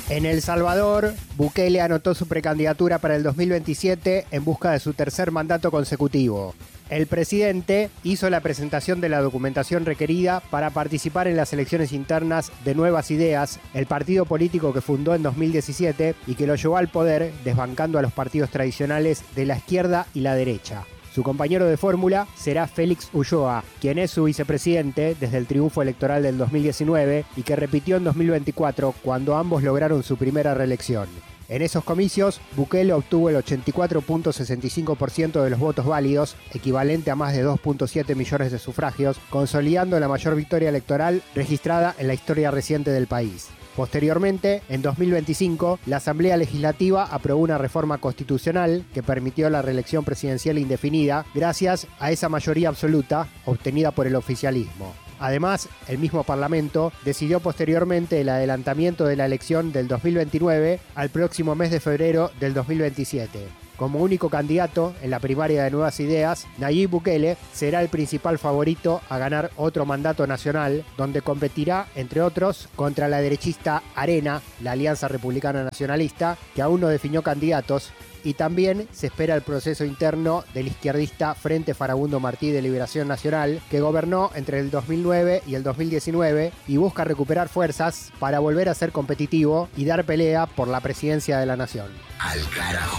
En El Salvador, Bukele anotó su precandidatura para el 2027 en busca de su tercer mandato consecutivo. El presidente hizo la presentación de la documentación requerida para participar en las elecciones internas de Nuevas Ideas, el partido político que fundó en 2017 y que lo llevó al poder desbancando a los partidos tradicionales de la izquierda y la derecha. Su compañero de fórmula será Félix Ulloa, quien es su vicepresidente desde el triunfo electoral del 2019 y que repitió en 2024 cuando ambos lograron su primera reelección. En esos comicios, Bukele obtuvo el 84.65% de los votos válidos, equivalente a más de 2.7 millones de sufragios, consolidando la mayor victoria electoral registrada en la historia reciente del país. Posteriormente, en 2025, la Asamblea Legislativa aprobó una reforma constitucional que permitió la reelección presidencial indefinida gracias a esa mayoría absoluta obtenida por el oficialismo. Además, el mismo Parlamento decidió posteriormente el adelantamiento de la elección del 2029 al próximo mes de febrero del 2027. Como único candidato en la primaria de Nuevas Ideas, Nayib Bukele será el principal favorito a ganar otro mandato nacional, donde competirá, entre otros, contra la derechista Arena, la Alianza Republicana Nacionalista, que aún no definió candidatos, y también se espera el proceso interno del izquierdista Frente Farabundo Martí de Liberación Nacional, que gobernó entre el 2009 y el 2019 y busca recuperar fuerzas para volver a ser competitivo y dar pelea por la presidencia de la nación. Al carajo.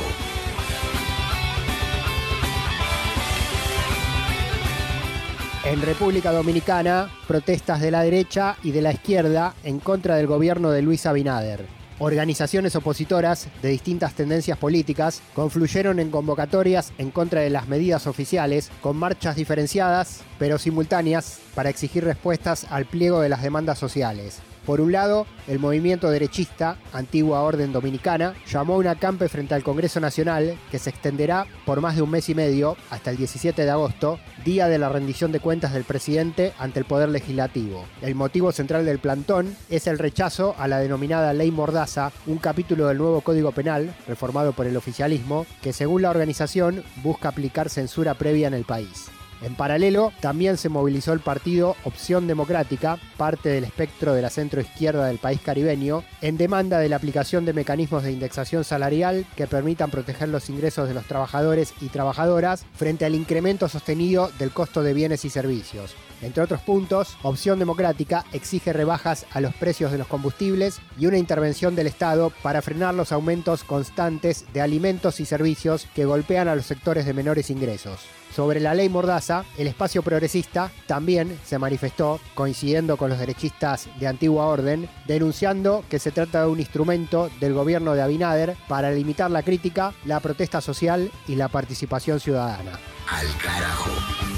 En República Dominicana, protestas de la derecha y de la izquierda en contra del gobierno de Luis Abinader. Organizaciones opositoras de distintas tendencias políticas confluyeron en convocatorias en contra de las medidas oficiales, con marchas diferenciadas, pero simultáneas, para exigir respuestas al pliego de las demandas sociales. Por un lado, el movimiento derechista, Antigua Orden Dominicana, llamó a un acampe frente al Congreso Nacional que se extenderá por más de un mes y medio, hasta el 17 de agosto, día de la rendición de cuentas del presidente ante el Poder Legislativo. El motivo central del plantón es el rechazo a la denominada Ley Mordaza, un capítulo del nuevo Código Penal, reformado por el oficialismo, que según la organización busca aplicar censura previa en el país. En paralelo, también se movilizó el partido Opción Democrática, parte del espectro de la centroizquierda del país caribeño, en demanda de la aplicación de mecanismos de indexación salarial que permitan proteger los ingresos de los trabajadores y trabajadoras frente al incremento sostenido del costo de bienes y servicios. Entre otros puntos, Opción Democrática exige rebajas a los precios de los combustibles y una intervención del Estado para frenar los aumentos constantes de alimentos y servicios que golpean a los sectores de menores ingresos. Sobre la ley Mordaza, el espacio progresista también se manifestó, coincidiendo con los derechistas de Antigua Orden, denunciando que se trata de un instrumento del gobierno de Abinader para limitar la crítica, la protesta social y la participación ciudadana. Al carajo.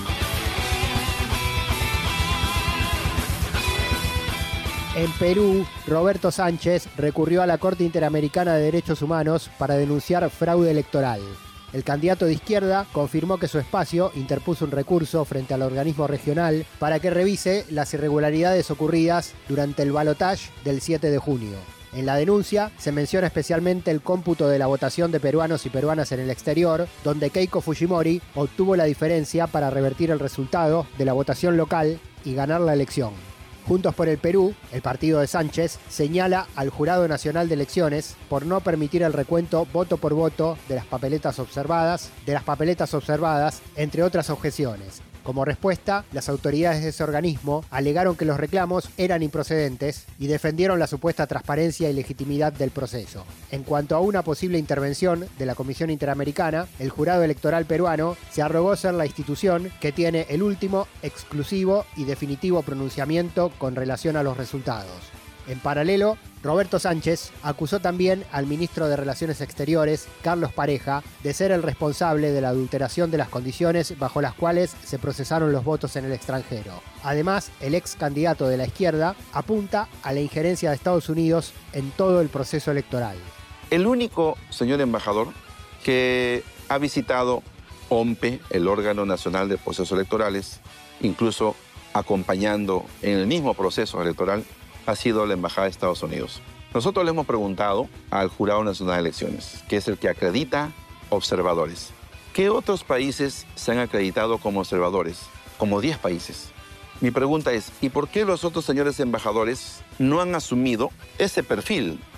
En Perú, Roberto Sánchez recurrió a la Corte Interamericana de Derechos Humanos para denunciar fraude electoral. El candidato de izquierda confirmó que su espacio interpuso un recurso frente al organismo regional para que revise las irregularidades ocurridas durante el balotaje del 7 de junio. En la denuncia se menciona especialmente el cómputo de la votación de peruanos y peruanas en el exterior, donde Keiko Fujimori obtuvo la diferencia para revertir el resultado de la votación local y ganar la elección. Juntos por el Perú, el partido de Sánchez, señala al Jurado Nacional de Elecciones por no permitir el recuento voto por voto de las papeletas observadas, entre otras objeciones. Como respuesta, las autoridades de ese organismo alegaron que los reclamos eran improcedentes y defendieron la supuesta transparencia y legitimidad del proceso. En cuanto a una posible intervención de la Comisión Interamericana, el jurado electoral peruano se arrogó ser la institución que tiene el último, exclusivo y definitivo pronunciamiento con relación a los resultados. En paralelo, Roberto Sánchez acusó también al ministro de Relaciones Exteriores, Carlos Pareja, de ser el responsable de la adulteración de las condiciones bajo las cuales se procesaron los votos en el extranjero. Además, el ex candidato de la izquierda apunta a la injerencia de Estados Unidos en todo el proceso electoral. El único, señor embajador, que ha visitado OMPE, el órgano nacional de procesos electorales, incluso acompañando en el mismo proceso electoral, ha sido la Embajada de Estados Unidos. Nosotros le hemos preguntado al Jurado Nacional de Elecciones, que es el que acredita observadores. ¿Qué otros países se han acreditado como observadores? Como 10 países. Mi pregunta es, ¿y por qué los otros señores embajadores no han asumido ese perfil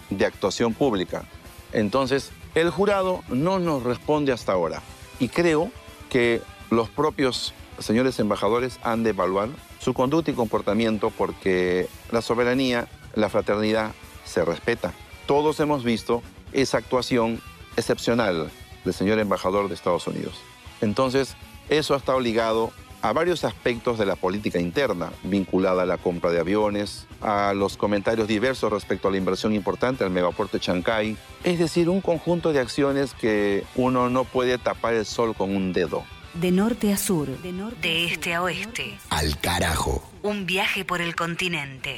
de actuación pública. Entonces, el jurado no nos responde hasta ahora. Y creo que los propios señores embajadores han de evaluar su conducta y comportamiento, porque la soberanía, la fraternidad se respeta. Todos hemos visto esa actuación excepcional del señor embajador de Estados Unidos. Entonces, eso ha estado ligado a varios aspectos de la política interna, vinculada a la compra de aviones, a los comentarios diversos respecto a la inversión importante al megapuerto de Chancay. Es decir, un conjunto de acciones que uno no puede tapar el sol con un dedo. De norte a sur, de este a oeste. Al carajo. Un viaje por el continente.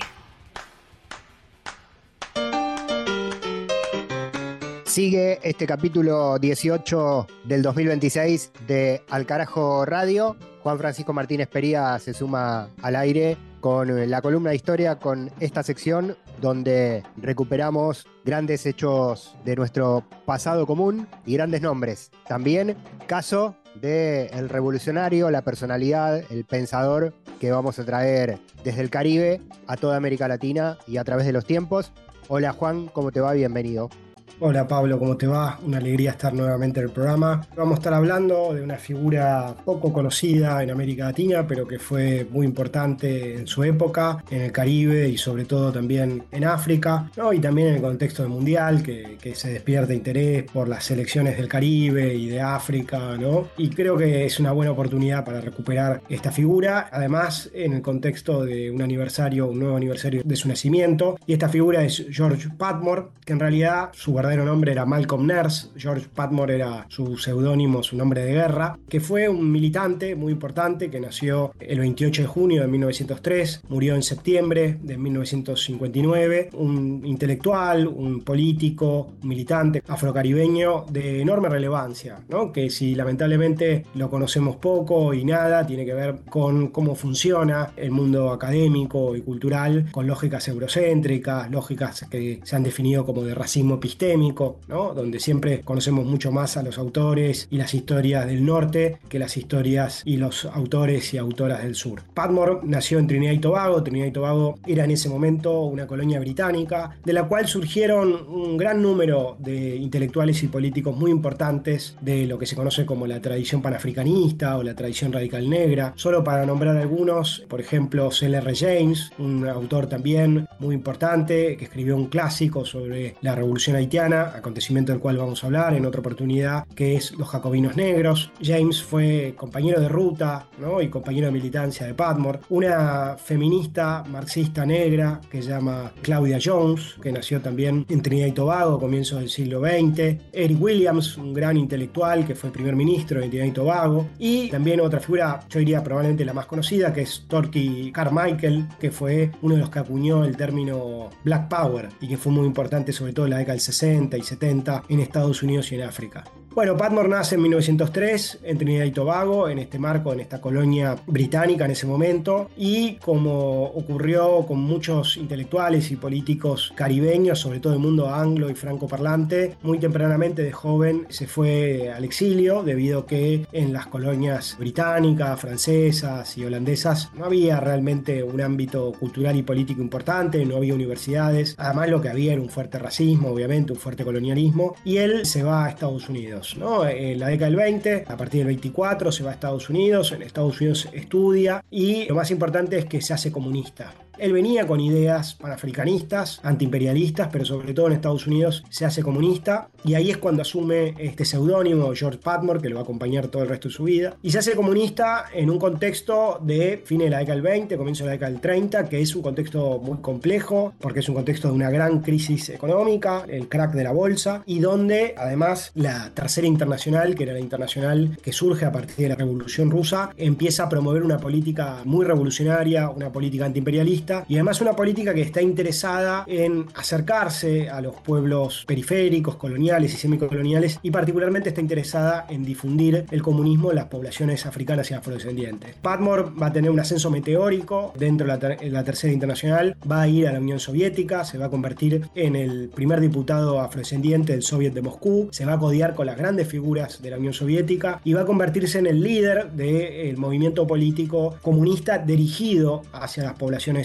Sigue este capítulo 18 del 2026 de Al Carajo Radio. Juan Francisco Martínez Pería se suma al aire con la columna de historia, con esta sección donde recuperamos grandes hechos de nuestro pasado común y grandes nombres. También caso del revolucionario, la personalidad, el pensador que vamos a traer desde el Caribe a toda América Latina y a través de los tiempos. Hola Juan, ¿cómo te va? Bienvenido. Hola Pablo, ¿cómo te va? Una alegría estar nuevamente en el programa. Vamos a estar hablando de una figura poco conocida en América Latina, pero que fue muy importante en su época, en el Caribe y sobre todo también en África, ¿no? Y también en el contexto del Mundial, que se despierta interés por las selecciones del Caribe y de África, ¿no? Y creo que es una buena oportunidad para recuperar esta figura, además en el contexto de un nuevo aniversario de su nacimiento. Y esta figura es George Padmore, que en realidad su verdadero nombre era Malcolm Nurse. George Padmore era su seudónimo, su nombre de guerra, que fue un militante muy importante que nació el 28 de junio de 1903, murió en septiembre de 1959, un intelectual, un político, un militante afrocaribeño de enorme relevancia, ¿no? Que si lamentablemente lo conocemos poco y nada, tiene que ver con cómo funciona el mundo académico y cultural, con lógicas eurocéntricas, lógicas que se han definido como de racismo epistémico, ¿no? Donde siempre conocemos mucho más a los autores y las historias del norte que las historias y los autores y autoras del sur. Padmore nació en Trinidad y Tobago. Trinidad y Tobago era en ese momento una colonia británica, de la cual surgieron un gran número de intelectuales y políticos muy importantes de lo que se conoce como la tradición panafricanista o la tradición radical negra. Solo para nombrar algunos, por ejemplo, C.L.R. James, un autor también muy importante que escribió un clásico sobre la revolución haitiana, acontecimiento del cual vamos a hablar en otra oportunidad, que es los jacobinos negros. James fue compañero de ruta, ¿no? Y compañero de militancia de Padmore. Una feminista marxista negra que se llama Claudia Jones, que nació también en Trinidad y Tobago a comienzos del siglo XX. Eric Williams, un gran intelectual que fue primer ministro de Trinidad y Tobago. Y también otra figura, yo diría probablemente la más conocida, que es Torquay Carmichael, que fue uno de los que acuñó el término Black Power y que fue muy importante sobre todo en la década del 60 y 70 en Estados Unidos y en África. Bueno, Padmore nace en 1903 en Trinidad y Tobago, en este marco, en esta colonia británica en ese momento, y como ocurrió con muchos intelectuales y políticos caribeños, sobre todo del mundo anglo y francoparlante, muy tempranamente de joven se fue al exilio, debido a que en las colonias británicas, francesas y holandesas no había realmente un ámbito cultural y político importante, no había universidades, además lo que había era un fuerte racismo, obviamente, un fuerte colonialismo, y él se va a Estados Unidos, ¿no? En la década del 20, a partir del 24 se va a Estados Unidos, en Estados Unidos estudia y lo más importante es que se hace comunista. Él venía con ideas panafricanistas, antiimperialistas, pero sobre todo en Estados Unidos se hace comunista y ahí es cuando asume este seudónimo George Padmore, que lo va a acompañar todo el resto de su vida. Y se hace comunista en un contexto de fines de la década del 20, comienzo de la década del 30, que es un contexto muy complejo, porque es un contexto de una gran crisis económica, el crack de la bolsa, y donde además la Tercera Internacional, que era la internacional que surge a partir de la Revolución Rusa, empieza a promover una política muy revolucionaria, una política antiimperialista, y además una política que está interesada en acercarse a los pueblos periféricos, coloniales y semicoloniales, y particularmente está interesada en difundir el comunismo en las poblaciones africanas y afrodescendientes. Padmore va a tener un ascenso meteórico dentro de la Tercera Internacional, va a ir a la Unión Soviética, se va a convertir en el primer diputado afrodescendiente del Soviet de Moscú, se va a codiar con las grandes figuras de la Unión Soviética y va a convertirse en el líder del movimiento político comunista dirigido hacia las poblaciones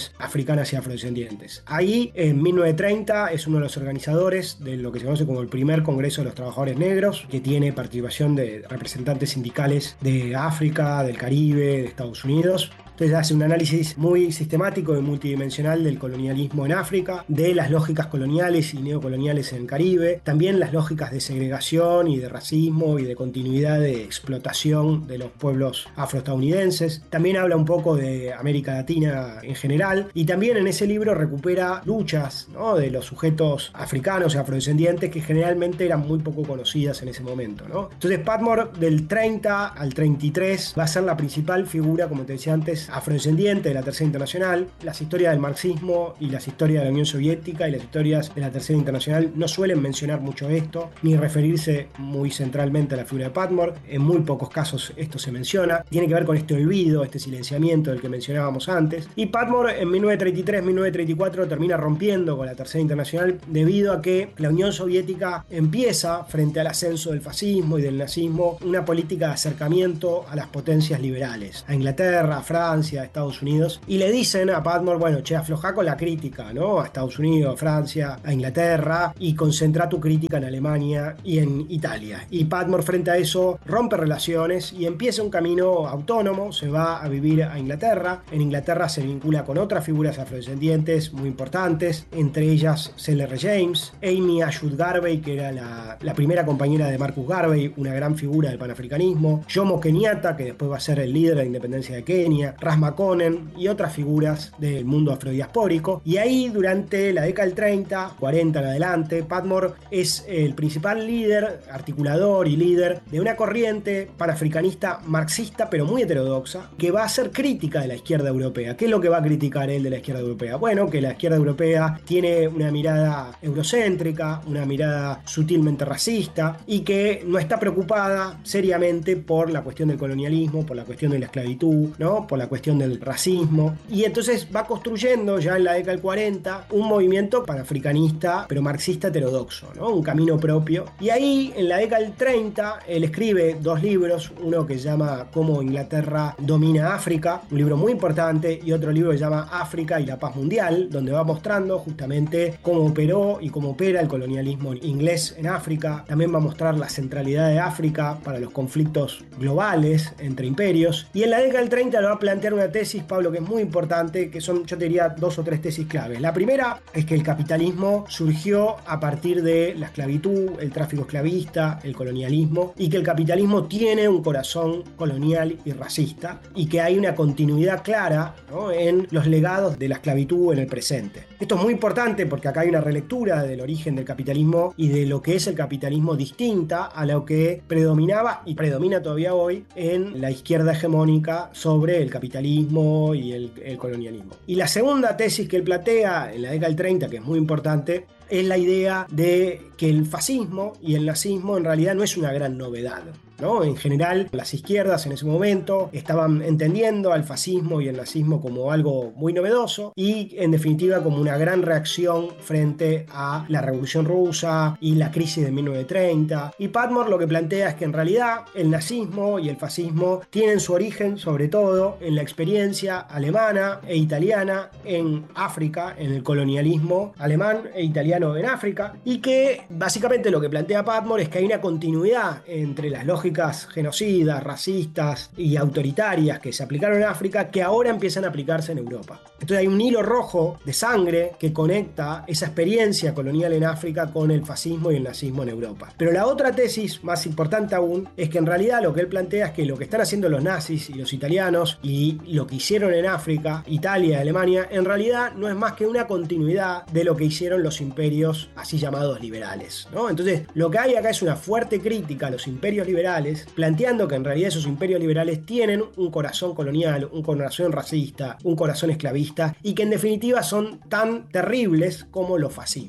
poblaciones africanas y afrodescendientes. Ahí, en 1930, es uno de los organizadores de lo que se conoce como el primer Congreso de los Trabajadores Negros, que tiene participación de representantes sindicales de África, del Caribe, de Estados Unidos. Entonces hace un análisis muy sistemático y multidimensional del colonialismo en África, de las lógicas coloniales y neocoloniales en el Caribe, también las lógicas de segregación y de racismo y de continuidad de explotación de los pueblos afroestadounidenses. También habla un poco de América Latina en general y también en ese libro recupera luchas, ¿no?, de los sujetos africanos y afrodescendientes que generalmente eran muy poco conocidas en ese momento, ¿no? Entonces Patmore del 30 al 33 va a ser la principal figura, como te decía antes, afrodescendiente de la Tercera Internacional. Las historias del marxismo y las historias de la Unión Soviética y las historias de la Tercera Internacional no suelen mencionar mucho esto, ni referirse muy centralmente a la figura de Patmore. En muy pocos casos esto se menciona. Tiene que ver con este olvido, este silenciamiento del que mencionábamos antes. Y Patmore en 1933-1934 termina rompiendo con la Tercera Internacional debido a que la Unión Soviética empieza, frente al ascenso del fascismo y del nazismo, una política de acercamiento a las potencias liberales, a Inglaterra, a Francia, a Estados Unidos, y le dicen a Patmore, bueno, che, aflojá con la crítica, ¿no?, a Estados Unidos, a Francia, a Inglaterra, y concentra tu crítica en Alemania y en Italia. Y Patmore, frente a eso, rompe relaciones y empieza un camino autónomo, se va a vivir a Inglaterra. En Inglaterra se vincula con otras figuras afrodescendientes muy importantes, entre ellas C.L.R. James, Amy Ashwood Garvey, que era la primera compañera de Marcus Garvey, una gran figura del panafricanismo, Jomo Kenyatta, que después va a ser el líder de la independencia de Kenia, Ras McConnell y otras figuras del mundo afrodiaspórico. Y ahí, durante la década del 30, 40 en adelante, Patmore es el principal líder, articulador y líder de una corriente panafricanista marxista, pero muy heterodoxa, que va a ser crítica de la izquierda europea. ¿Qué es lo que va a criticar él de la izquierda europea? Bueno, que la izquierda europea tiene una mirada eurocéntrica, una mirada sutilmente racista y que no está preocupada seriamente por la cuestión del colonialismo, por la cuestión de la esclavitud, ¿no?, por la cuestión del racismo. Y entonces va construyendo ya en la década del 40 un movimiento panafricanista pero marxista heterodoxo, ¿no?, un camino propio. Y ahí, en la década del 30, él escribe dos libros, uno que se llama Cómo Inglaterra domina África, un libro muy importante, y otro libro que se llama África y la paz mundial, donde va mostrando justamente cómo operó y cómo opera el colonialismo inglés en África. También va a mostrar la centralidad de África para los conflictos globales entre imperios. Y en la década del 30 lo va a plantear una tesis, Pablo, que es muy importante, que son, yo te diría, dos o tres tesis claves. La primera es que el capitalismo surgió a partir de la esclavitud, el tráfico esclavista, el colonialismo, y que el capitalismo tiene un corazón colonial y racista, y que hay una continuidad clara, ¿no?, en los legados de la esclavitud en el presente. Esto es muy importante porque acá hay una relectura del origen del capitalismo y de lo que es el capitalismo distinta a lo que predominaba y predomina todavía hoy en la izquierda hegemónica sobre el capitalismo y el colonialismo. Y la segunda tesis que él plantea en la década del 30, que es muy importante, es la idea de que el fascismo y el nazismo en realidad no es una gran novedad, ¿no? En general, las izquierdas en ese momento estaban entendiendo al fascismo y el nazismo como algo muy novedoso y, en definitiva, como una gran reacción frente a la Revolución Rusa y la crisis de 1930. Y Patmore lo que plantea es que en realidad el nazismo y el fascismo tienen su origen sobre todo en la experiencia alemana e italiana en África, en el colonialismo alemán e italiano en África, y que básicamente lo que plantea Patmore es que hay una continuidad entre las lógicas genocidas, racistas y autoritarias que se aplicaron en África que ahora empiezan a aplicarse en Europa. Entonces hay un hilo rojo de sangre que conecta esa experiencia colonial en África con el fascismo y el nazismo en Europa. Pero la otra tesis, más importante aún, es que en realidad lo que él plantea es que lo que están haciendo los nazis y los italianos y lo que hicieron en África, Italia y Alemania, en realidad no es más que una continuidad de lo que hicieron los imperios así llamados liberales, ¿no? Entonces lo que hay acá es una fuerte crítica a los imperios liberales, planteando que en realidad esos imperios liberales tienen un corazón colonial, un corazón racista, un corazón esclavista, y que en definitiva son tan terribles como los fascismos.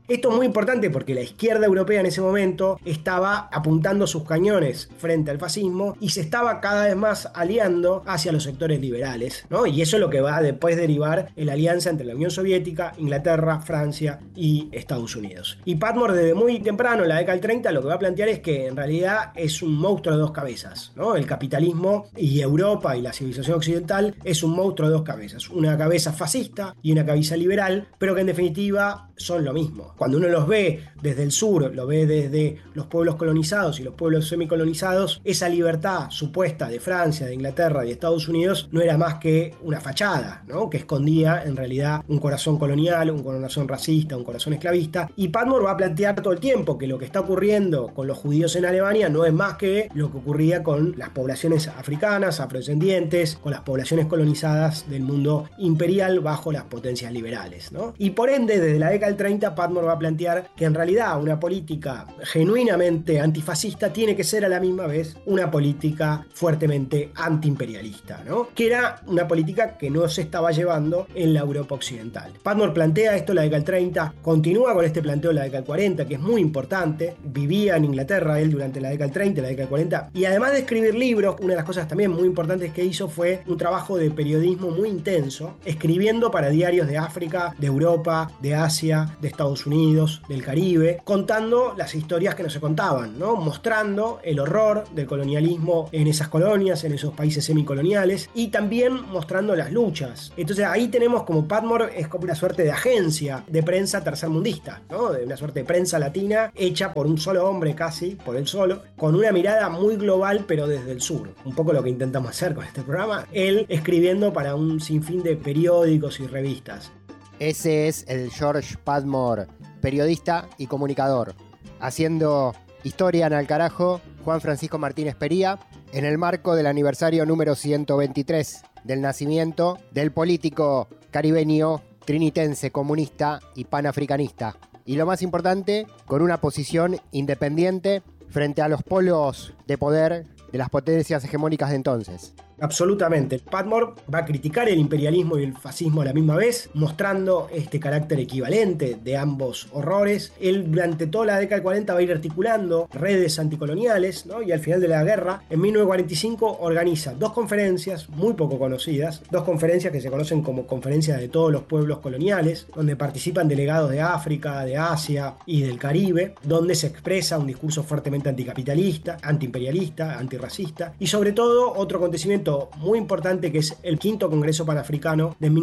Esto es muy importante porque la izquierda europea en ese momento estaba apuntando sus cañones frente al fascismo y se estaba cada vez más aliando hacia los sectores liberales, ¿no? Y eso es lo que va a después derivar en la alianza entre la Unión Soviética, Inglaterra, Francia y Estados Unidos. Y Patmore desde muy temprano, en la década del 30, lo que va a plantear es que en realidad es un monstruo de dos cabezas, ¿no? El capitalismo y Europa y la civilización occidental es un monstruo de dos cabezas, una cabeza fascista y una cabeza liberal, pero que en definitiva son lo mismo. Cuando uno los ve desde el sur, lo ve desde los pueblos colonizados y los pueblos semicolonizados, esa libertad supuesta de Francia, de Inglaterra y de Estados Unidos no era más que una fachada, ¿no? Que escondía en realidad un corazón colonial, un corazón racista, un corazón esclavista. Y Patmore va a plantear todo el tiempo que lo que está ocurriendo con los judíos en Alemania no es más que lo que ocurría con las poblaciones africanas, afrodescendientes, con las poblaciones colonizadas del mundo imperial bajo las potencias liberales, ¿no? Y por ende, desde la década del 30, Patmore va a plantear que en realidad una política genuinamente antifascista tiene que ser a la misma vez una política fuertemente antiimperialista, ¿no? Que era una política que no se estaba llevando en la Europa occidental. Patmore plantea esto en la década del 30, continúa con este planteo en la década del 40, que es muy importante. Vivía en Inglaterra él durante la década del 30 y la década del 40, y además de escribir libros, una de las cosas también muy importantes que hizo fue un trabajo de periodismo muy intenso, escribiendo para diarios de África, de Europa, de Asia, de Estados Unidos, del Caribe, contando las historias que no se contaban, ¿no? Mostrando el horror del colonialismo en esas colonias, en esos países semicoloniales, y también mostrando las luchas. Entonces ahí tenemos como Patmore es como una suerte de agencia de prensa tercermundista, ¿no? De una suerte de prensa latina hecha por un solo hombre, casi por él solo, con una mirada muy global pero desde el sur. Un poco lo que intentamos hacer con este programa, él escribiendo para un sinfín de periódicos y revistas. Ese es el George Patmore, periodista y comunicador, haciendo historia en Al Carajo, Juan Francisco Martínez Pería, en el marco del aniversario número 123 del nacimiento del político caribeño, trinitense, comunista y panafricanista. Y lo más importante, con una posición independiente frente a los polos de poder de las potencias hegemónicas de entonces. Absolutamente. Patmore va a criticar el imperialismo y el fascismo a la misma vez, mostrando este carácter equivalente de ambos horrores. Él durante toda la década del 40 va a ir articulando redes anticoloniales, ¿no? Y al final de la guerra, en 1945, organiza dos conferencias muy poco conocidas, dos conferencias que se conocen como conferencias de todos los pueblos coloniales, donde participan delegados de África, de Asia y del Caribe, donde se expresa un discurso fuertemente anticapitalista, antiimperialista, antirracista, y sobre todo otro acontecimiento muy importante que es el quinto Congreso Panafricano de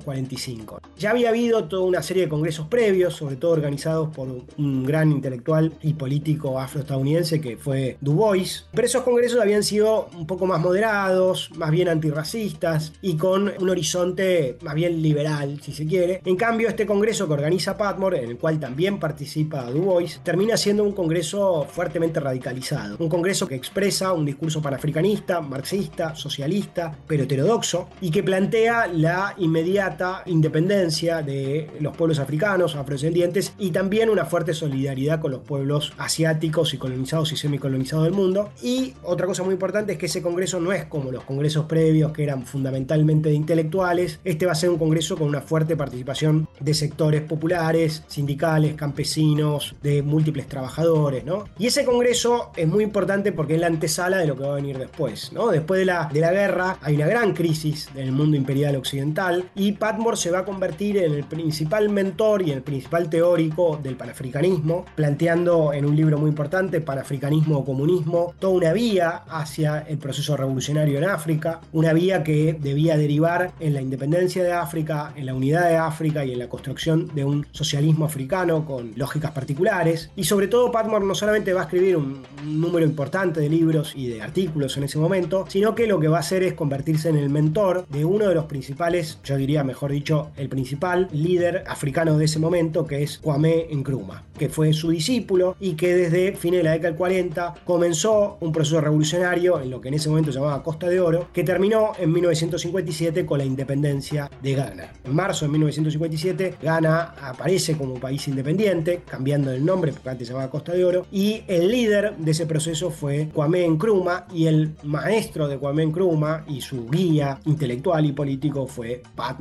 1945. Ya había habido toda una serie de congresos previos, sobre todo organizados por un gran intelectual y político afroestadounidense que fue Du Bois, pero esos congresos habían sido un poco más moderados, más bien antirracistas y con un horizonte más bien liberal, si se quiere. En cambio, este congreso que organiza Patmore, en el cual también participa Du Bois, termina siendo un congreso fuertemente radicalizado, un congreso que expresa un discurso panafricanista, marxista, socialista, pero heterodoxo, y que plantea la inmediata independencia de los pueblos africanos, afrodescendientes, y también una fuerte solidaridad con los pueblos asiáticos y colonizados y semicolonizados del mundo. Y otra cosa muy importante es que ese congreso no es como los congresos previos que eran fundamentalmente de intelectuales. Este va a ser un congreso con una fuerte participación de sectores populares, sindicales, campesinos, de múltiples trabajadores, ¿no? Y ese congreso es muy importante porque es la antesala de lo que va a venir después, ¿no? Después de la guerra hay una gran crisis en el mundo imperial occidental y Patmore se va a convertir en el principal mentor y el principal teórico del panafricanismo, planteando en un libro muy importante, Panafricanismo o Comunismo, toda una vía hacia el proceso revolucionario en África, una vía que debía derivar en la independencia de África, en la unidad de África y en la construcción de un socialismo africano con lógicas particulares. Y sobre todo Patmore no solamente va a escribir un número importante de libros y de artículos en ese momento, sino que lo que va a hacer es convertirse en el mentor de uno de los principales, yo diría mejor dicho, el principal líder africano de ese momento, que es Kwame Nkrumah, que fue su discípulo y que desde fines de la década del 40 comenzó un proceso revolucionario en lo que en ese momento se llamaba Costa de Oro, que terminó en 1957 con la independencia de Ghana. En marzo de 1957, Ghana aparece como país independiente, cambiando el nombre porque antes se llamaba Costa de Oro, y el líder de ese proceso fue Kwame Nkrumah, y el maestro de Kwame Nkrumah y su guía intelectual y político fue Patmore.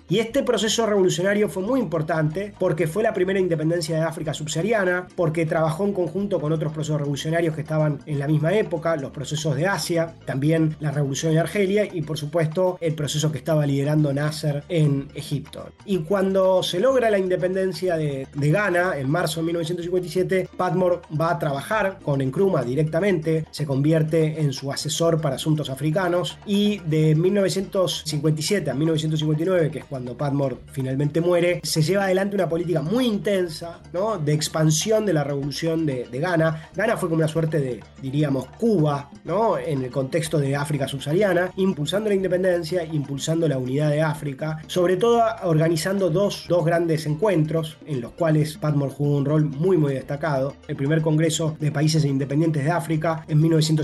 Y este proceso revolucionario fue muy importante porque fue la primera independencia de África subsahariana, porque trabajó en conjunto con otros procesos revolucionarios que estaban en la misma época, los procesos de Asia, también la revolución en Argelia y por supuesto el proceso que estaba liderando Nasser en Egipto. Y cuando se logra la independencia de Ghana en marzo de 1957, Patmore va a trabajar con Nkrumah directamente, se convierte en su asesor para asuntos africanos y de 1957 a 1959, que es cuando Patmore finalmente muere, se lleva adelante una política muy intensa, ¿no?, de expansión de la revolución de Ghana. Ghana fue como una suerte de, diríamos, Cuba, ¿no?, en el contexto de África subsahariana, impulsando la independencia, impulsando la unidad de África, sobre todo organizando dos grandes encuentros en los cuales Patmore jugó un rol muy destacado. El primer Congreso de Países Independientes de África en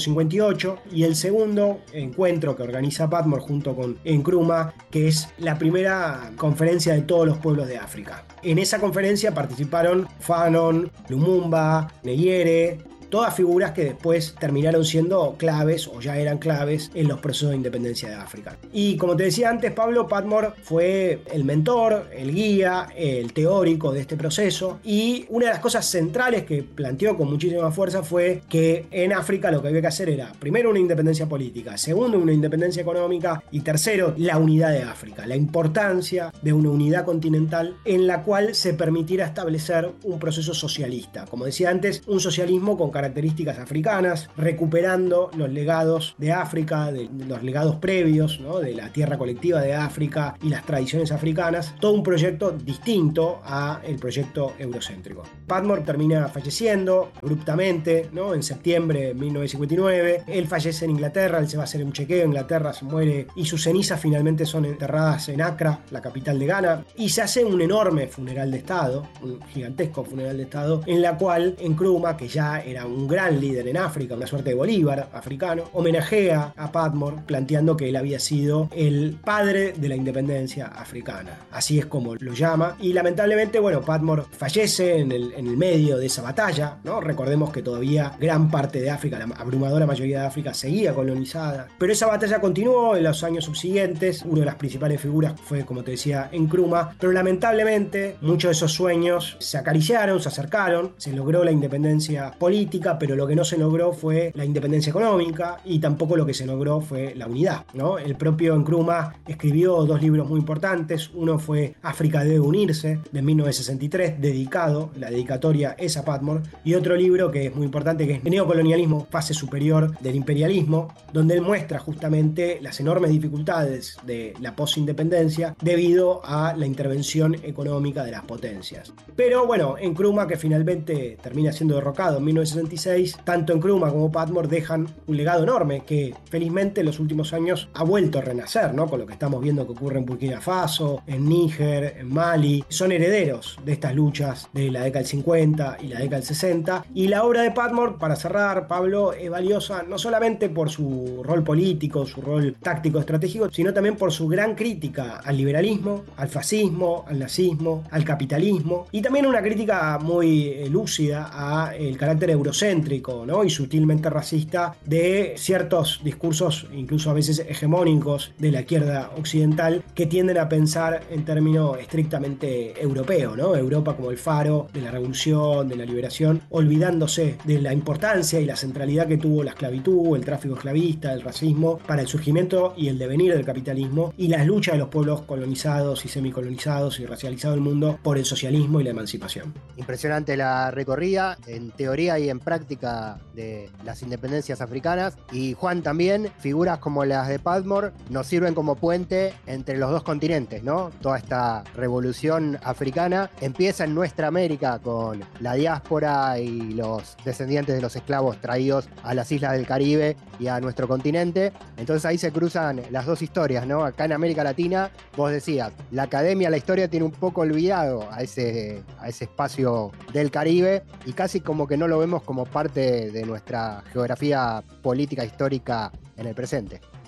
1958 y el segundo encuentro que organiza Patmore junto con Nkrumah, que es la primera conferencia de todos los pueblos de África. En esa conferencia participaron Fanon, Lumumba, Nyerere, todas figuras que después terminaron siendo claves o ya eran claves en los procesos de independencia de África. Y como te decía antes, Pablo, Patmore fue el mentor, el guía, el teórico de este proceso, y una de las cosas centrales que planteó con muchísima fuerza fue que en África lo que había que hacer era, primero, una independencia política, segundo, una independencia económica y tercero, la unidad de África, la importancia de una unidad continental en la cual se permitiera establecer un proceso socialista. Como decía antes, un socialismo con características africanas, recuperando los legados de África, de los legados previos, ¿no?, de la tierra colectiva de África y las tradiciones africanas, todo un proyecto distinto al proyecto eurocéntrico. Patmore termina falleciendo abruptamente, ¿no?, en septiembre de 1959. Él fallece en Inglaterra, él se va a hacer un chequeo en Inglaterra, se muere y sus cenizas finalmente son enterradas en Accra, la capital de Ghana, y se hace un enorme funeral de Estado, un gigantesco funeral de Estado, en la cual Nkrumah, que ya era un gran líder en África, una suerte de Bolívar africano, homenajea a Patmore planteando que él había sido el padre de la independencia africana. Así es como lo llama. Y lamentablemente, bueno, Patmore fallece en el medio de esa batalla, ¿no? Recordemos que todavía gran parte de África, la abrumadora mayoría de África, seguía colonizada. Pero esa batalla continuó en los años subsiguientes. Una de las principales figuras fue, como te decía, Nkrumah. Pero lamentablemente, muchos de esos sueños se acariciaron, se acercaron, se logró la independencia política, pero lo que no se logró fue la independencia económica y tampoco lo que se logró fue la unidad, ¿no? El propio Nkrumah escribió dos libros muy importantes. Uno fue África debe unirse, de 1963, la dedicatoria es a Patmore, y otro libro que es muy importante, que es Neocolonialismo, fase superior del imperialismo, donde él muestra justamente las enormes dificultades de la posindependencia debido a la intervención económica de las potencias. Pero bueno, Nkrumah, que finalmente termina siendo derrocado en 1966, tanto Nkrumah como Patmore dejan un legado enorme que felizmente en los últimos años ha vuelto a renacer, ¿no?, con lo que estamos viendo que ocurre en Burkina Faso, en Níger, en Mali. Son herederos de estas luchas de la década del 50 y la década del 60, y la obra de Patmore, para cerrar, Pablo, es valiosa no solamente por su rol político, su rol táctico estratégico, sino también por su gran crítica al liberalismo, al fascismo, al nazismo, al capitalismo, y también una crítica muy lúcida al carácter eurocéntrico, ¿no?, y sutilmente racista de ciertos discursos, incluso a veces hegemónicos, de la izquierda occidental, que tienden a pensar en términos estrictamente europeos, ¿no? Europa como el faro de la revolución, de la liberación, olvidándose de la importancia y la centralidad que tuvo la esclavitud, el tráfico esclavista, el racismo, para el surgimiento y el devenir del capitalismo y las luchas de los pueblos colonizados y semicolonizados y racializados del mundo por el socialismo y la emancipación. Impresionante la recorrida en teoría y en práctica de las independencias africanas. Y Juan, también figuras como las de Patmore nos sirven como puente entre los dos continentes, ¿no? Toda esta revolución africana empieza en nuestra América con la diáspora y los descendientes de los esclavos traídos a las islas del Caribe y a nuestro continente. Entonces ahí se cruzan las dos historias, ¿no? Acá en América Latina, vos decías, la academia, la historia tiene un poco olvidado a ese espacio del Caribe y casi como que no lo vemos como parte de nuestra geografía política histórica en el presente.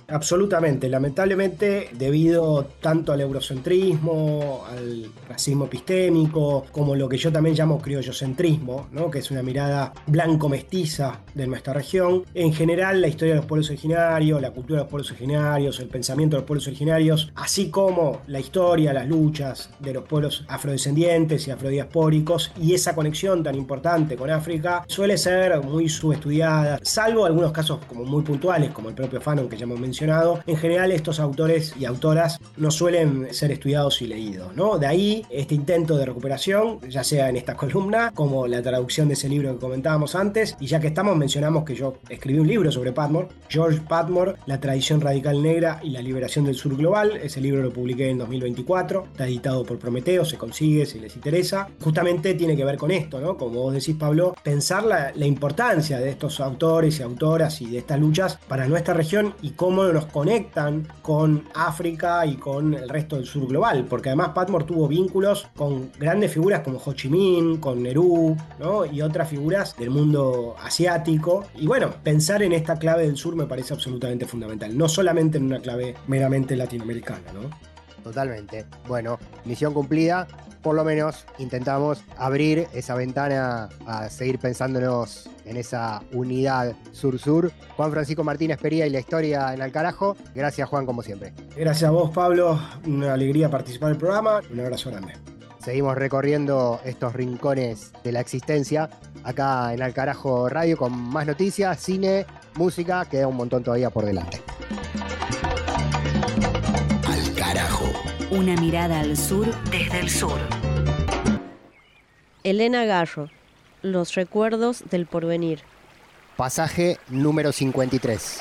Absolutamente. Lamentablemente, debido tanto al eurocentrismo, al racismo epistémico, como lo que yo también llamo criollocentrismo, ¿no? Que es una mirada blanco-mestiza de nuestra región, en general la historia de los pueblos originarios, la cultura de los pueblos originarios, el pensamiento de los pueblos originarios, así como la historia, las luchas de los pueblos afrodescendientes y afrodiaspóricos y esa conexión tan importante con África, suele ser muy subestudiada, salvo algunos casos como muy puntuales, como el propio Fanon que ya hemos mencionado. En general estos autores y autoras no suelen ser estudiados y leídos, ¿no? De ahí este intento de recuperación, ya sea en esta columna, como la traducción de ese libro que comentábamos antes, y ya que estamos, mencionamos que yo escribí un libro sobre Patmore, George Patmore, La tradición radical negra y la liberación del sur global. Ese libro lo publiqué en 2024, está editado por Prometeo, se consigue si les interesa. Justamente tiene que ver con esto, ¿no? Como vos decís, Pablo, pensar la importancia de estos autores y autoras y de estas luchas para nuestra región y cómo nos conectan con África y con el resto del sur global, porque además Patmore tuvo vínculos con grandes figuras como Ho Chi Minh, con Nehru, ¿no? Y otras figuras del mundo asiático. Y bueno, pensar en esta clave del sur me parece absolutamente fundamental, no solamente en una clave meramente latinoamericana, ¿no? Totalmente. Bueno, misión cumplida. Por lo menos intentamos abrir esa ventana a seguir pensándonos en esa unidad sur-sur. Juan Francisco Martínez Pería y la historia en Al Carajo. Gracias, Juan, como siempre. Gracias a vos, Pablo. Una alegría participar del programa. Un abrazo grande. Seguimos recorriendo estos rincones de la existencia acá en Al Carajo Radio con más noticias, cine, música. Queda un montón todavía por delante. Al Carajo. Una mirada al sur desde el sur. Elena Garro, Los recuerdos del porvenir. Pasaje número 53.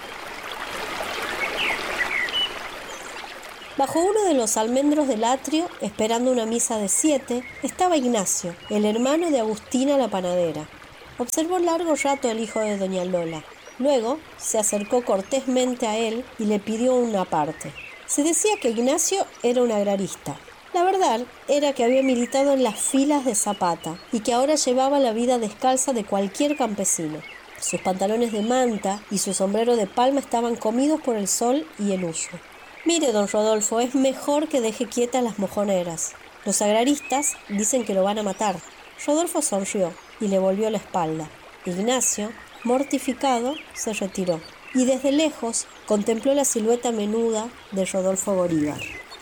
Bajo uno de los almendros del atrio, esperando una misa de 7, estaba Ignacio, el hermano de Agustina la panadera. Observó largo rato al hijo de doña Lola. Luego se acercó cortésmente a él y le pidió una parte. Se decía que Ignacio era un agrarista. La verdad era que había militado en las filas de Zapata y que ahora llevaba la vida descalza de cualquier campesino. Sus pantalones de manta y su sombrero de palma estaban comidos por el sol y el uso. Mire, don Rodolfo, es mejor que deje quietas las mojoneras. Los agraristas dicen que lo van a matar. Rodolfo sonrió y le volvió la espalda. Ignacio, mortificado, se retiró y desde lejos contempló la silueta menuda de Rodolfo Goríbar.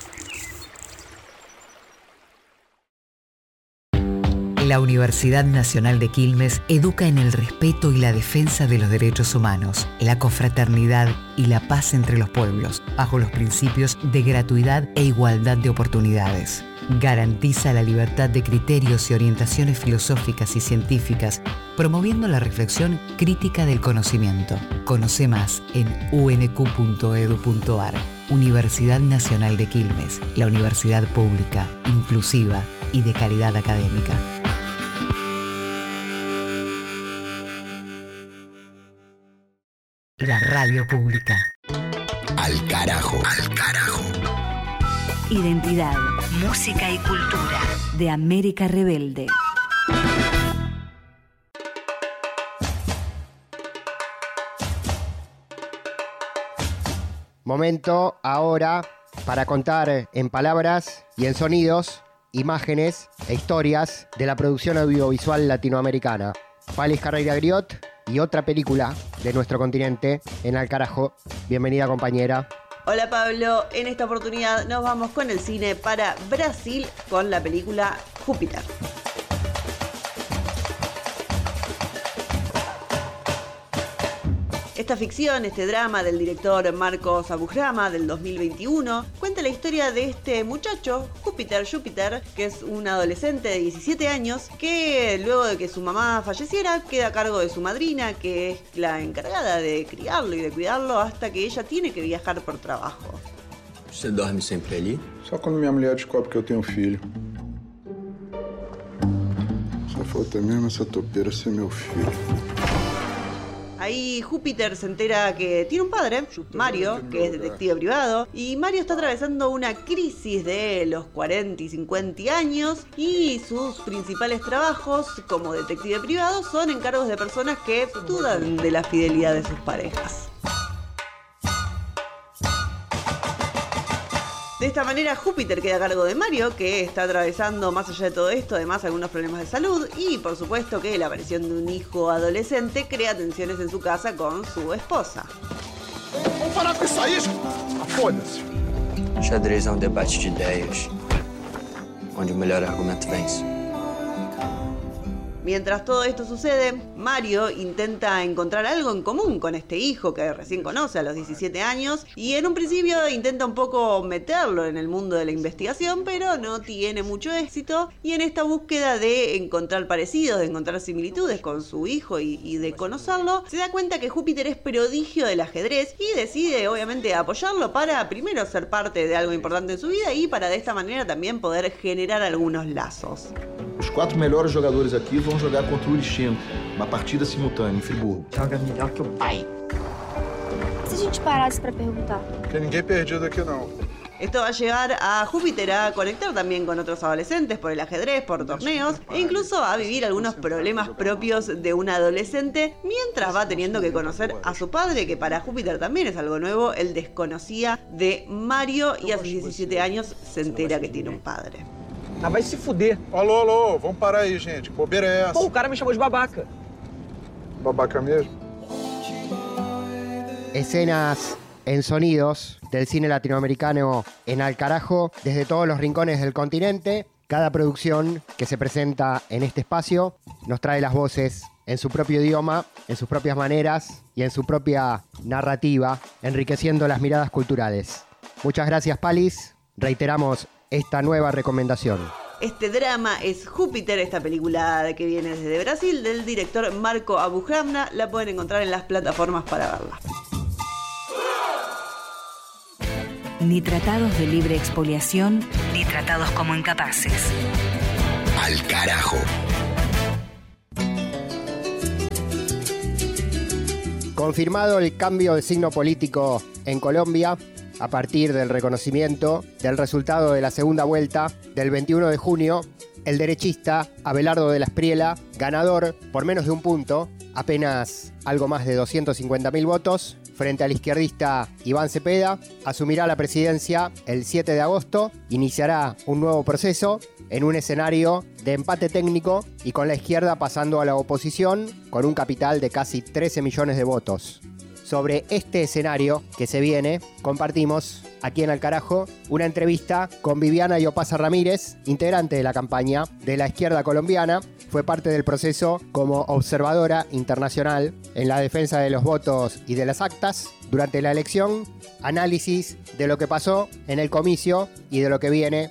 La Universidad Nacional de Quilmes educa en el respeto y la defensa de los derechos humanos, la confraternidad y la paz entre los pueblos, bajo los principios de gratuidad e igualdad de oportunidades. Garantiza la libertad de criterios y orientaciones filosóficas y científicas, promoviendo la reflexión crítica del conocimiento. Conoce más en unq.edu.ar. Universidad Nacional de Quilmes, la universidad pública, inclusiva y de calidad académica. La radio pública. Al Carajo. Al Carajo. Identidad, música y cultura de América Rebelde. Momento ahora para contar en palabras y en sonidos, imágenes e historias de la producción audiovisual latinoamericana. Palis Carreira Griot y otra película de nuestro continente en Al Carajo. Bienvenida, compañera. Hola Pablo, en esta oportunidad nos vamos con el cine para Brasil con la película Júpiter. Esta ficción, este drama del director Marcos Abujanra del 2021, cuenta la historia de este muchacho, Júpiter, que es un adolescente de 17 años que luego de que su mamá falleciera queda a cargo de su madrina, que es la encargada de criarlo y de cuidarlo hasta que ella tiene que viajar por trabajo. Você dorme sempre ali? Só quando minha mulher descobre que eu tenho filho. Só falta mesmo essa topeira ser meu filho. Ahí Júpiter se entera que tiene un padre, Mario, que es detective privado, y Mario está atravesando una crisis de los 40 y 50 años y sus principales trabajos como detective privado son encargos de personas que dudan de la fidelidad de sus parejas. De esta manera Júpiter queda a cargo de Mario, que está atravesando, más allá de todo esto, además algunos problemas de salud, y por supuesto que la aparición de un hijo adolescente crea tensiones en su casa con su esposa. Vamos parar com isso aí, foda-se. Xadrez é debate de ideias, onde o melhor argumento vence. Mientras todo esto sucede, Mario intenta encontrar algo en común con este hijo que recién conoce a los 17 años y en un principio intenta un poco meterlo en el mundo de la investigación, pero no tiene mucho éxito, y en esta búsqueda de encontrar parecidos, de encontrar similitudes con su hijo y de conocerlo, se da cuenta que Júpiter es prodigio del ajedrez y decide obviamente apoyarlo para primero ser parte de algo importante en su vida y para de esta manera también poder generar algunos lazos. Os 4 melhores jogadores aqui vão jogar contra o Urichinho, uma partida simultânea em Friburgo. Joga melhor que o pai. Se a gente parasse para perguntar. Tem ninguém perdido aqui não. Esto va a llevar a Júpiter a conectar también con otros adolescentes por el ajedrez, por torneos, e incluso a vivir algunos problemas propios de un adolescente, mientras va teniendo que conocer a su padre, que para Júpiter también es algo nuevo. Él desconocía de Mario y a sus 17 años se entera que tiene un padre. Ah, vai se fuder. Alô, alô, vamos parar aí, gente. Que bobeira é essa? Pô, o cara me chamou de babaca. Babaca mesmo? Escenas en sonidos del cine latinoamericano en al carajo, desde todos los rincones del continente. Cada producción que se presenta en este espacio nos trae las voces en su propio idioma, en sus propias maneras y en su propia narrativa, enriqueciendo las miradas culturales. Muchas gracias, Palis. Reiteramos esta nueva recomendación. Este drama es Júpiter, esta película que viene desde Brasil, del director Marco Abujanra. La pueden encontrar en las plataformas para verla. Ni tratados de libre expoliación, ni tratados como incapaces. Al carajo. Confirmado el cambio de signo político en Colombia, a partir del reconocimiento del resultado de la segunda vuelta del 21 de junio, el derechista Abelardo de la Espriella, ganador por menos de un punto, apenas algo más de 250.000 votos, frente al izquierdista Iván Cepeda, asumirá la presidencia el 7 de agosto, iniciará un nuevo proceso en un escenario de empate técnico y con la izquierda pasando a la oposición con un capital de casi 13 millones de votos. Sobre este escenario que se viene, compartimos aquí en Al Carajo una entrevista con Viviana Llopassa Ramírez, integrante de la campaña de la izquierda colombiana. Fue parte del proceso como observadora internacional en la defensa de los votos y de las actas durante la elección, análisis de lo que pasó en el comicio y de lo que viene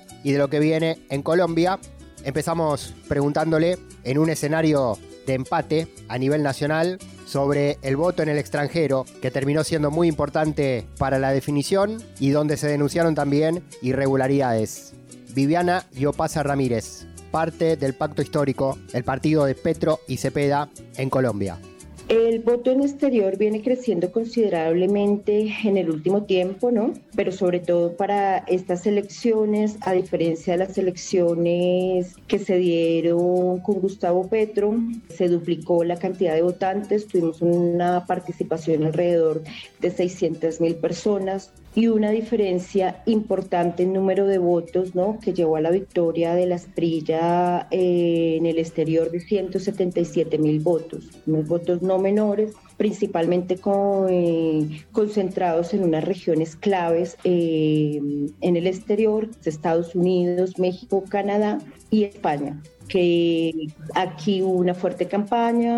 en Colombia. Empezamos preguntándole en un escenario de empate a nivel nacional sobre el voto en el extranjero, que terminó siendo muy importante para la definición y donde se denunciaron también irregularidades. Viviana Llopassa Ramírez, parte del pacto histórico, el partido de Petro y Cepeda en Colombia. El voto en exterior viene creciendo considerablemente en el último tiempo, ¿no? Pero sobre todo para estas elecciones, a diferencia de las elecciones que se dieron con Gustavo Petro, se duplicó la cantidad de votantes, tuvimos una participación alrededor de 600.000 personas y una diferencia importante en número de votos, ¿no? Que llevó a la victoria de la Espriella en el exterior de 177.000 votos, unos votos no menores, principalmente concentrados en unas regiones claves en el exterior, Estados Unidos, México, Canadá y España, que aquí hubo una fuerte campaña,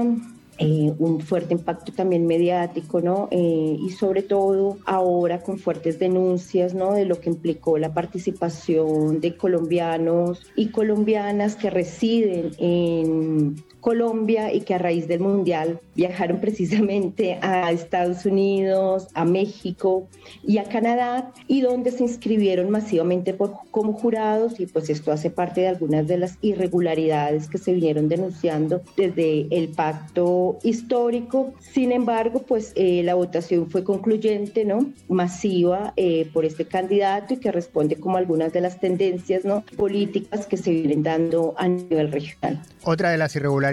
un fuerte impacto también mediático, ¿no? Y sobre todo ahora con fuertes denuncias, ¿no? De lo que implicó la participación de colombianos y colombianas que residen en Colombia y que a raíz del Mundial viajaron precisamente a Estados Unidos, a México y a Canadá, y donde se inscribieron masivamente como jurados, y pues esto hace parte de algunas de las irregularidades que se vinieron denunciando desde el pacto histórico. Sin embargo, pues la votación fue concluyente, ¿no? Masiva por este candidato, y que responde como algunas de las tendencias, ¿no? Políticas que se vienen dando a nivel regional. Otra de las irregularidades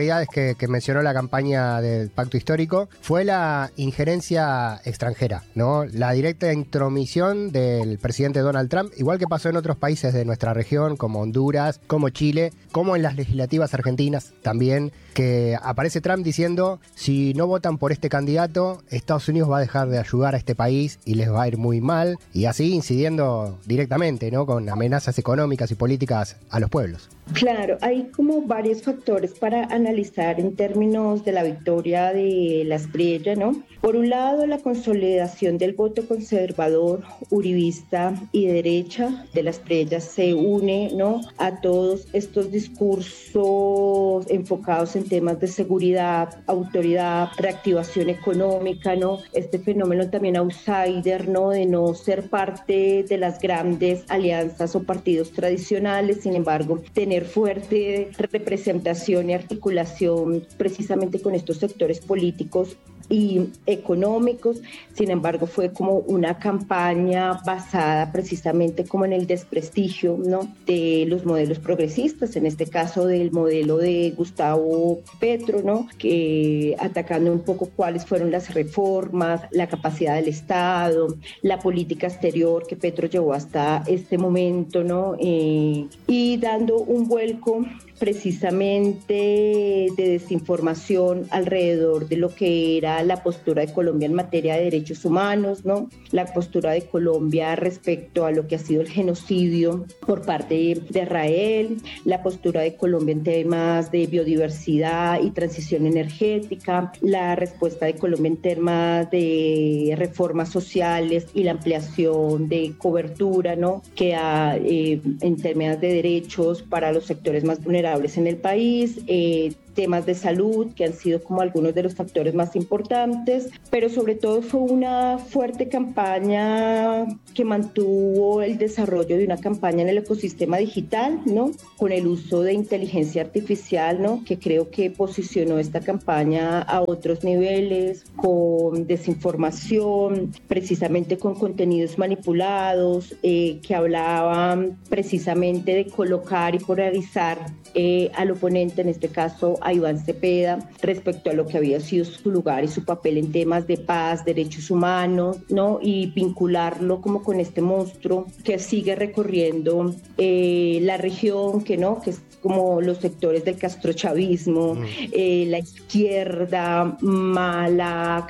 particularidades que mencionó la campaña del Pacto Histórico fue la injerencia extranjera, ¿no? La directa intromisión del presidente Donald Trump, igual que pasó en otros países de nuestra región, como Honduras, como Chile, como en las legislativas argentinas también, que aparece Trump diciendo, si no votan por este candidato, Estados Unidos va a dejar de ayudar a este país y les va a ir muy mal, y así incidiendo directamente, ¿no? Con amenazas económicas y políticas a los pueblos. Claro, hay como varios factores para analizar en términos de la victoria de la Espriella, ¿no? Por un lado, la consolidación del voto conservador, uribista y de derecha de la Espriella se une, ¿no?, a todos estos discursos enfocados en temas de seguridad, autoridad, reactivación económica, ¿no? Este fenómeno también outsider, ¿no?, de no ser parte de las grandes alianzas o partidos tradicionales, sin embargo, tener fuerte representación y articulación precisamente con estos sectores políticos y económicos. Sin embargo, fue como una campaña basada precisamente como en el desprestigio, ¿no?, de los modelos progresistas, en este caso del modelo de Gustavo Petro, ¿no?, que atacando un poco cuáles fueron las reformas, la capacidad del Estado, la política exterior que Petro llevó hasta este momento, ¿no?, y dando un vuelco precisamente de desinformación alrededor de lo que era la postura de Colombia en materia de derechos humanos, ¿no?, la postura de Colombia respecto a lo que ha sido el genocidio por parte de Israel, la postura de Colombia en temas de biodiversidad y transición energética, la respuesta de Colombia en temas de reformas sociales y la ampliación de cobertura, ¿no?, que en términos de derechos para los sectores más vulnerables en el país, temas de salud que han sido como algunos de los factores más importantes, pero sobre todo fue una fuerte campaña que mantuvo el desarrollo de una campaña en el ecosistema digital, ¿no?, con el uso de inteligencia artificial, ¿no?, que creo que posicionó esta campaña a otros niveles, con desinformación, precisamente con contenidos manipulados, que hablaban precisamente de colocar y polarizar al oponente, en este caso a Iván Cepeda, respecto a lo que había sido su lugar y su papel en temas de paz, derechos humanos, ¿no?, y vincularlo como con este monstruo que sigue recorriendo la región, que es como los sectores del castrochavismo, la izquierda mala,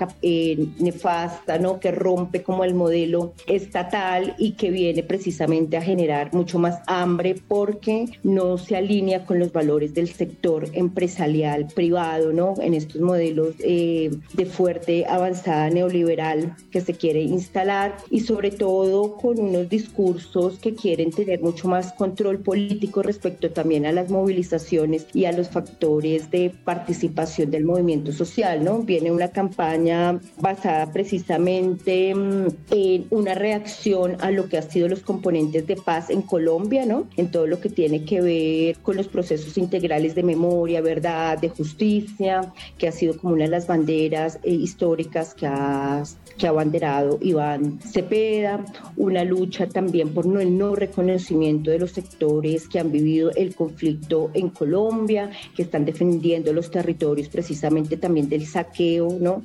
nefasta, ¿no?, que rompe como el modelo estatal y que viene precisamente a generar mucho más hambre porque no se alinea con los valores del sector empresarial privado, ¿no?, en estos modelos de fuerte avanzada neoliberal que se quiere instalar, y sobre todo con unos discursos que quieren tener mucho más control político respecto también a las movilizaciones y a los factores de participación del movimiento social, ¿no? Viene una campaña basada precisamente en una reacción a lo que han sido los componentes de paz en Colombia, ¿no?, en todo lo que tiene que ver con los procesos integrales de memoria, verdad, de justicia, que ha sido como una de las banderas históricas que ha abanderado Iván Cepeda, una lucha también por el no reconocimiento de los sectores que han vivido el conflicto en Colombia, que están defendiendo los territorios precisamente también del saqueo, ¿no?,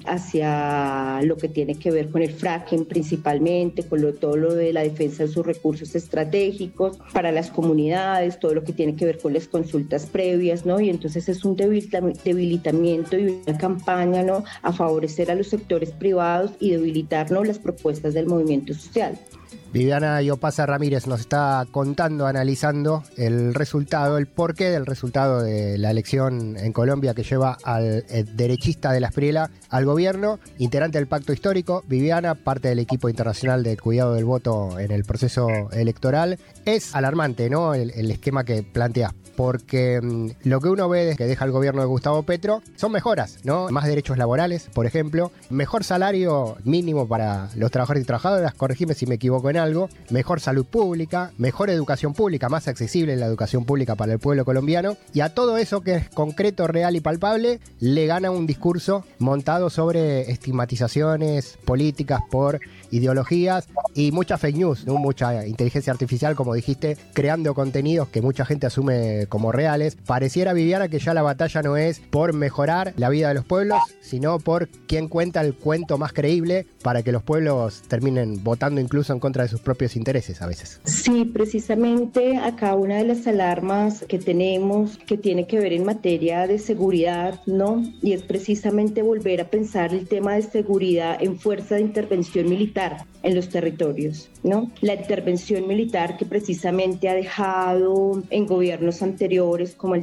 hacia lo que tiene que ver con el fracking principalmente, con todo lo de la defensa de sus recursos estratégicos para las comunidades, todo lo que tiene que ver con las consultas previas, ¿no? Y entonces es un debilitamiento y una campaña, ¿no?, a favorecer a los sectores privados y debilitar, ¿no?, las propuestas del movimiento social. Viviana Llopassa Ramírez nos está contando, analizando el resultado, el porqué del resultado de la elección en Colombia que lleva al derechista de la Espriella al gobierno, integrante del Pacto Histórico. Viviana, parte del equipo internacional de cuidado del voto en el proceso electoral. Es alarmante, ¿no?, el esquema que plantea, porque lo que uno ve que deja el gobierno de Gustavo Petro son mejoras, ¿no? Más derechos laborales, por ejemplo, mejor salario mínimo para los trabajadores y trabajadoras, corregime si me equivoco en en algo, mejor salud pública, mejor educación pública, más accesible la educación pública para el pueblo colombiano, y a todo eso que es concreto, real y palpable, le gana un discurso montado sobre estigmatizaciones políticas por ideologías y mucha fake news, ¿no? Mucha inteligencia artificial, como dijiste, creando contenidos que mucha gente asume como reales. Pareciera, Viviana, que ya la batalla no es por mejorar la vida de los pueblos, sino por quién cuenta el cuento más creíble para que los pueblos terminen votando incluso en contra de sus propios intereses a veces. Sí, precisamente acá una de las alarmas que tenemos que tiene que ver en materia de seguridad, ¿no? Y es precisamente volver a pensar el tema de seguridad en fuerza de intervención militar en los territorios, ¿no? La intervención militar que precisamente ha dejado en gobiernos anteriores como el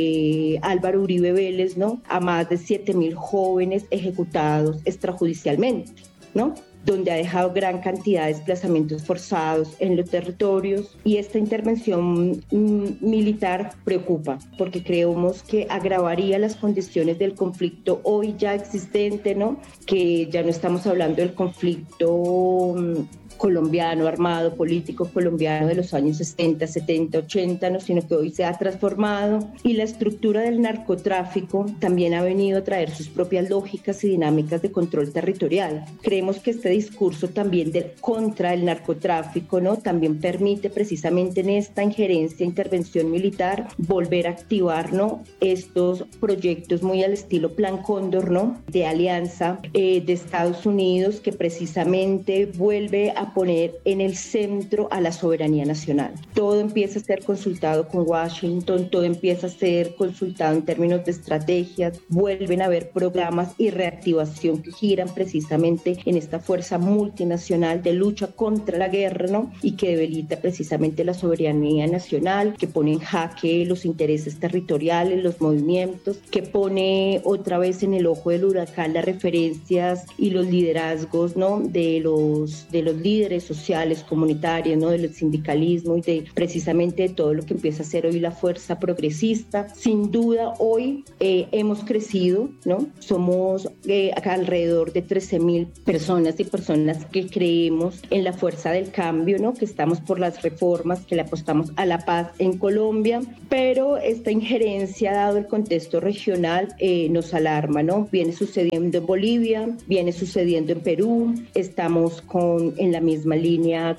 de Álvaro Uribe Vélez, ¿no? A más de 7.000 jóvenes ejecutados extrajudicialmente, ¿no? Donde ha dejado gran cantidad de desplazamientos forzados en los territorios, y esta intervención militar preocupa porque creemos que agravaría las condiciones del conflicto hoy ya existente, ¿no? Que ya no estamos hablando del conflicto colombiano, armado, político colombiano de los años 60, 70, 80, ¿no? Sino que hoy se ha transformado, y la estructura del narcotráfico también ha venido a traer sus propias lógicas y dinámicas de control territorial. Creemos que este discurso también contra el narcotráfico, ¿no? También permite precisamente en esta injerencia, intervención militar, volver a activar, ¿no? Estos proyectos muy al estilo Plan Cóndor, ¿no? De alianza de Estados Unidos, que precisamente vuelve a poner en el centro a la soberanía nacional. Todo empieza a ser consultado con Washington, todo empieza a ser consultado en términos de estrategias, vuelven a haber programas y reactivación que giran precisamente en esta fuerza multinacional de lucha contra la guerra, ¿no? Y que debilita precisamente la soberanía nacional, que pone en jaque los intereses territoriales, los movimientos, que pone otra vez en el ojo del huracán las referencias y los liderazgos, ¿no? de los líderes sociales, comunitarios, ¿no? Del sindicalismo y de precisamente de todo lo que empieza a ser hoy la fuerza progresista. Sin duda, hoy hemos crecido, ¿no? Somos acá alrededor de 13.000 personas y personas que creemos en la fuerza del cambio, ¿no? Que estamos por las reformas, que le apostamos a la paz en Colombia, pero esta injerencia, dado el contexto regional, nos alarma, ¿no? Viene sucediendo en Bolivia, viene sucediendo en Perú, estamos en la misma línea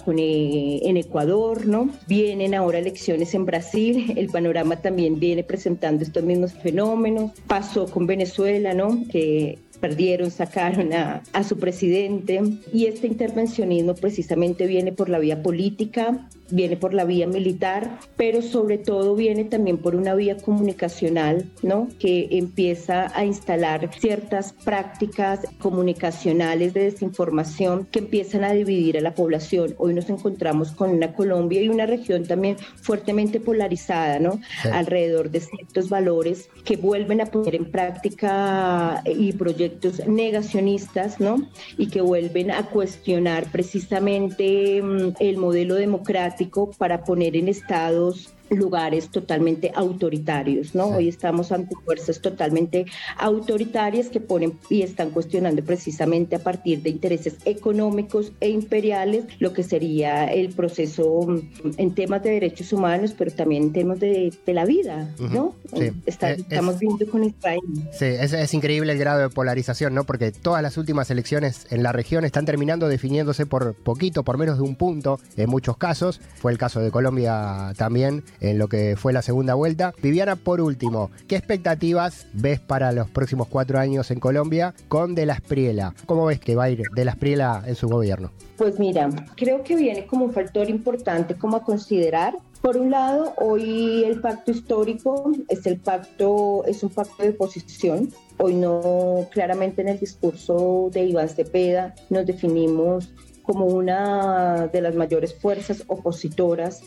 en Ecuador, ¿no? Vienen ahora elecciones en Brasil, el panorama también viene presentando estos mismos fenómenos. Pasó con Venezuela, ¿no? Que perdieron, sacaron a su presidente, y este intervencionismo precisamente viene por la vía política, viene por la vía militar, pero sobre todo viene también por una vía comunicacional, ¿no? Que empieza a instalar ciertas prácticas comunicacionales de desinformación que empiezan a dividir a la población. Hoy nos encontramos con una Colombia y una región también fuertemente polarizada, ¿no? Sí. Alrededor de ciertos valores que vuelven a poner en práctica y proyectos negacionistas, ¿no? Y que vuelven a cuestionar precisamente el modelo democrático para poner en estados lugares totalmente autoritarios, ¿no? Sí. Hoy estamos ante fuerzas totalmente autoritarias que ponen y están cuestionando precisamente a partir de intereses económicos e imperiales lo que sería el proceso en temas de derechos humanos, pero también en temas de la vida, ¿no? Sí. Estamos viendo con Israel. Sí, es increíble el grado de polarización, ¿no? Porque todas las últimas elecciones en la región están terminando definiéndose por poquito, por menos de un punto en muchos casos. Fue el caso de Colombia también, en lo que fue la segunda vuelta. Viviana, por último, ¿qué expectativas ves para los próximos 4 años en Colombia con De la Espriella? ¿Cómo ves que va a ir De la Espriella en su gobierno? Pues mira, creo que viene como un factor importante como a considerar. Por un lado, hoy el pacto histórico es un pacto de oposición. Hoy no, claramente en el discurso de Iván Cepeda nos definimos como una de las mayores fuerzas opositoras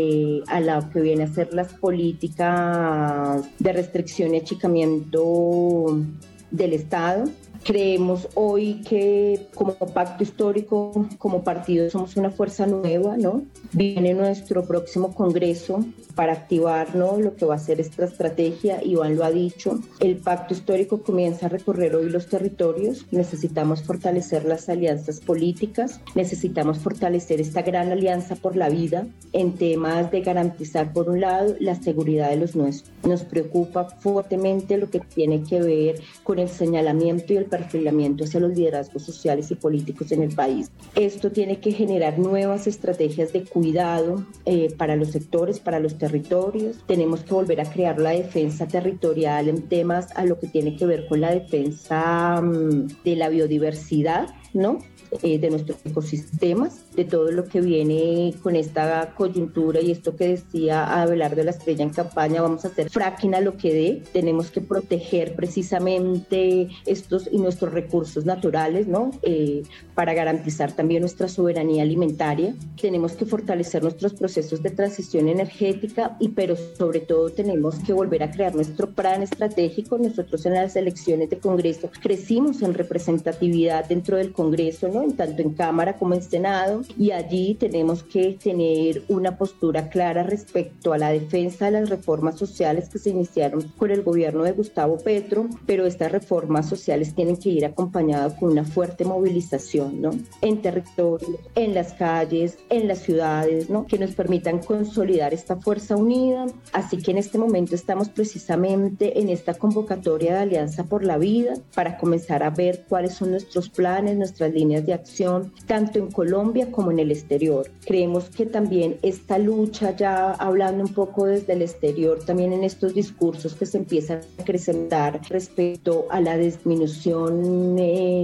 a la que viene a ser las políticas de restricción y achicamiento del Estado. Creemos hoy que como pacto histórico, como partido, somos una fuerza nueva, ¿no? Viene nuestro próximo congreso para activar, ¿no?, lo que va a ser esta estrategia. Iván lo ha dicho, el pacto histórico comienza a recorrer hoy los territorios. Necesitamos fortalecer las alianzas políticas, necesitamos fortalecer esta gran alianza por la vida en temas de garantizar, por un lado, la seguridad de los nuestros. Nos preocupa fuertemente lo que tiene que ver con el señalamiento y el perfilamiento hacia los liderazgos sociales y políticos en el país. Esto tiene que generar nuevas estrategias de cuidado para los sectores, para los territorios. Tenemos que volver a crear la defensa territorial en temas a lo que tiene que ver con la defensa de la biodiversidad, ¿no?, de nuestros ecosistemas, de todo lo que viene con esta coyuntura y esto que decía Abelardo de la Estrella en campaña, vamos a hacer fracking a lo que dé. Tenemos que proteger precisamente estos y nuestros recursos naturales, ¿no?, para garantizar también nuestra soberanía alimentaria. Tenemos que fortalecer nuestros procesos de transición energética pero sobre todo tenemos que volver a crear nuestro plan estratégico. Nosotros en las elecciones de Congreso crecimos en representatividad dentro del Congreso, ¿no?, tanto en Cámara como en Senado, y allí tenemos que tener una postura clara respecto a la defensa de las reformas sociales que se iniciaron con el gobierno de Gustavo Petro, pero estas reformas sociales tienen que ir acompañadas con una fuerte movilización, ¿no?, en territorios, en las calles, en las ciudades, ¿no?, que nos permitan consolidar esta fuerza unida. Así que en este momento estamos precisamente en esta convocatoria de Alianza por la Vida para comenzar a ver cuáles son nuestros planes, nuestras líneas de acción, tanto en Colombia como en el exterior. Creemos que también esta lucha, ya hablando un poco desde el exterior, también en estos discursos que se empiezan a acrecentar respecto a la disminución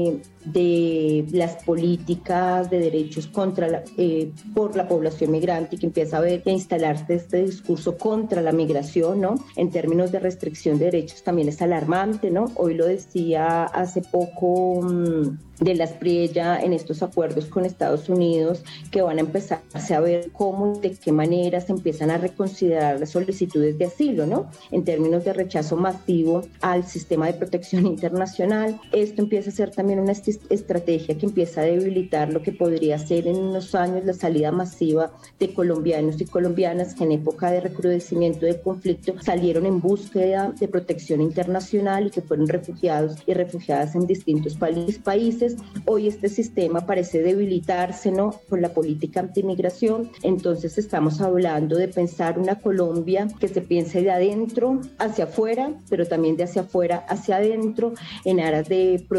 de las políticas de derechos por la población migrante, y que empieza a instalarse este discurso contra la migración, ¿no?, en términos de restricción de derechos, también es alarmante, ¿no? Hoy lo decía hace poco de las Priella en estos acuerdos con Estados Unidos, que van a empezarse a ver cómo y de qué manera se empiezan a reconsiderar las solicitudes de asilo, ¿no?, en términos de rechazo masivo al sistema de protección internacional. Esto empieza a ser también una estrategia que empieza a debilitar lo que podría ser en unos años la salida masiva de colombianos y colombianas que en época de recrudecimiento del conflicto salieron en búsqueda de protección internacional y que fueron refugiados y refugiadas en distintos países. Hoy este sistema parece debilitarse, ¿no?, con la política antimigración. Entonces estamos hablando de pensar una Colombia que se piense de adentro hacia afuera, pero también de hacia afuera hacia adentro, en aras de